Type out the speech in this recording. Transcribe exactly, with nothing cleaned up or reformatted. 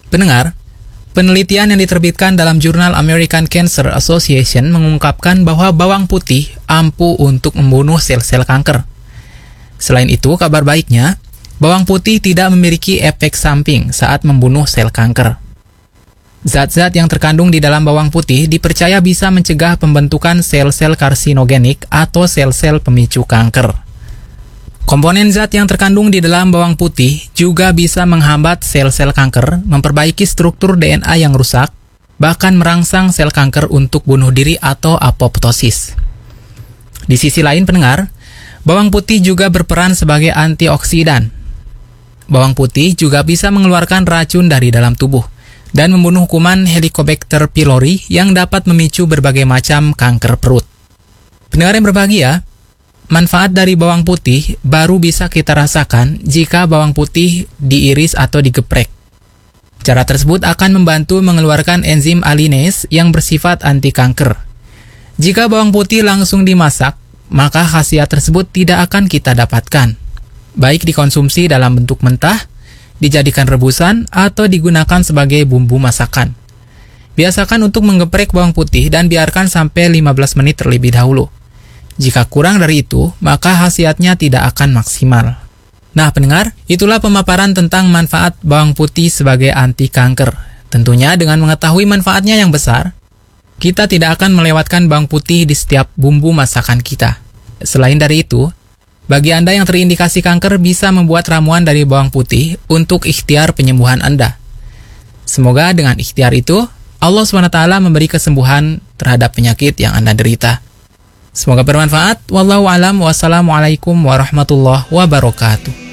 Pendengar, penelitian yang diterbitkan dalam jurnal American Cancer Association mengungkapkan bahwa bawang putih ampuh untuk membunuh sel-sel kanker. Selain itu, kabar baiknya, bawang putih tidak memiliki efek samping saat membunuh sel kanker. Zat-zat yang terkandung di dalam bawang putih dipercaya bisa mencegah pembentukan sel-sel karsinogenik atau sel-sel pemicu kanker. Komponen zat yang terkandung di dalam bawang putih juga bisa menghambat sel-sel kanker, memperbaiki struktur D N A yang rusak, bahkan merangsang sel kanker untuk bunuh diri atau apoptosis. Di sisi lain, pendengar, bawang putih juga berperan sebagai antioksidan. Bawang putih juga bisa mengeluarkan racun dari dalam tubuh dan membunuh kuman Helicobacter pylori yang dapat memicu berbagai macam kanker perut. Pendengar yang berbahagia, manfaat dari bawang putih baru bisa kita rasakan jika bawang putih diiris atau digeprek. Cara tersebut akan membantu mengeluarkan enzim alinase yang bersifat anti kanker. Jika bawang putih langsung dimasak, maka khasiat tersebut tidak akan kita dapatkan, baik dikonsumsi dalam bentuk mentah, dijadikan rebusan, atau digunakan sebagai bumbu masakan. Biasakan untuk menggeprek bawang putih dan biarkan sampai lima belas menit terlebih dahulu. Jika kurang dari itu, maka khasiatnya tidak akan maksimal. Nah, pendengar, itulah pemaparan tentang manfaat bawang putih sebagai anti kanker. Tentunya dengan mengetahui manfaatnya yang besar, kita tidak akan melewatkan bawang putih di setiap bumbu masakan kita. Selain dari itu, bagi Anda yang terindikasi kanker bisa membuat ramuan dari bawang putih untuk ikhtiar penyembuhan Anda. Semoga dengan ikhtiar itu, Allah subhanahu wa taala memberi kesembuhan terhadap penyakit yang Anda derita. Semoga bermanfaat. Wallahu a'lam. Wassalamualaikum warahmatullahi wabarakatuh.